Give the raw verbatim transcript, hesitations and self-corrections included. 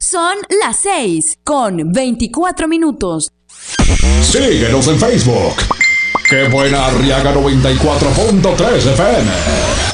Son las seis con veinticuatro minutos. Síguenos en Facebook. ¡Qué buena! Arriaga noventa y cuatro punto tres F M.